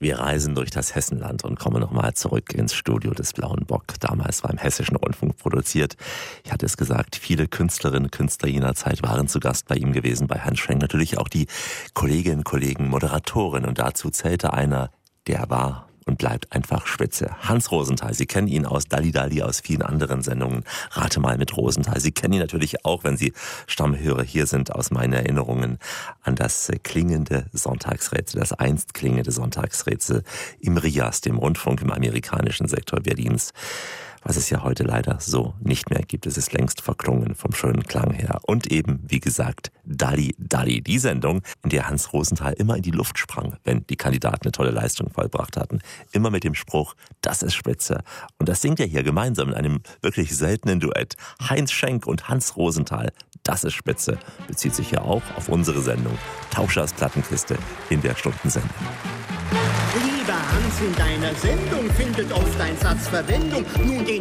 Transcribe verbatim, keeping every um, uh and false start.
Wir reisen durch das Hessenland und kommen nochmal zurück ins Studio des Blauen Bock. Damals beim Hessischen Rundfunk produziert. Ich hatte es gesagt, viele Künstlerinnen und Künstler jener Zeit waren zu Gast bei ihm gewesen, bei Hans Schrenk. Natürlich auch die Kolleginnen, Kollegen, Moderatoren. Und dazu zählte einer, der war und bleibt einfach Spitze. Hans Rosenthal, Sie kennen ihn aus Dalli Dalli, aus vielen anderen Sendungen. Rate mal mit Rosenthal. Sie kennen ihn natürlich auch, wenn Sie Stammhörer hier sind, aus meinen Erinnerungen an das klingende Sonntagsrätsel, das einst klingende Sonntagsrätsel im R I A S, dem Rundfunk im amerikanischen Sektor Berlins. Was es ja heute leider so nicht mehr gibt. Es ist längst verklungen vom schönen Klang her. Und eben, wie gesagt, Dalli Dalli, die Sendung, in der Hans Rosenthal immer in die Luft sprang, wenn die Kandidaten eine tolle Leistung vollbracht hatten. Immer mit dem Spruch, das ist Spitze. Und das singt er hier gemeinsam in einem wirklich seltenen Duett. Heinz Schenk und Hans Rosenthal, das ist Spitze. Bezieht sich ja auch auf unsere Sendung Tauschers Plattenkiste in der Stundensendung. Lieber Hans, in deiner Sendung findet oft ein Satz Verwendung. Nun, den